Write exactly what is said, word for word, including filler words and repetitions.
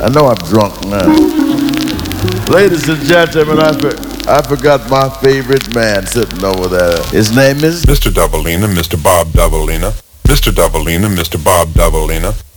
I know I'm drunk now. Ladies and gentlemen, I, for, I forgot my favorite man sitting over there. His name is Mister Doubleina, Mister Bob Doubleina. Mister Doubleina, Mister Bob Doubleina.